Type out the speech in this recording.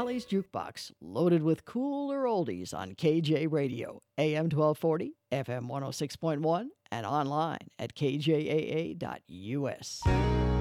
Holly's Jukebox, loaded with cooler oldies on KJ Radio, AM 1240, FM 106.1, and online at kjaa.us.